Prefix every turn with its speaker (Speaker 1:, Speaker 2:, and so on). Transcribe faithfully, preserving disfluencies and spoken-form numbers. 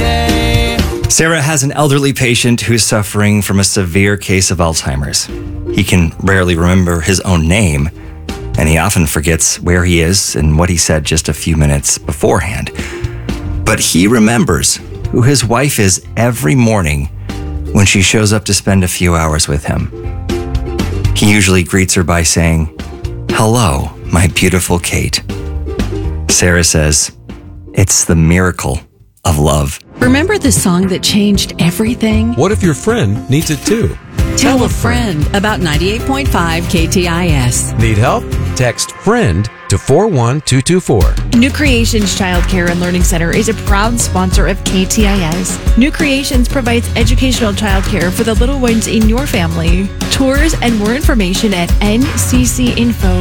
Speaker 1: day.
Speaker 2: Sarah has an elderly patient who's suffering from a severe case of Alzheimer's. He can rarely remember his own name, and he often forgets where he is and what he said just a few minutes beforehand. But he remembers who his wife is every morning when she shows up to spend a few hours with him. He usually greets her by saying, "Hello, my beautiful Kate." Sarah says, it's the miracle of love.
Speaker 3: Remember the song that changed everything?
Speaker 4: What if your friend needs it too?
Speaker 3: Tell a friend about ninety-eight point five K T I S.
Speaker 4: Need help? Text FRIEND to four one two two four.
Speaker 5: New Creations Child Care and Learning Center is a proud sponsor of K T I S. New Creations provides educational child care for the little ones in your family. Tours and more information at n c c info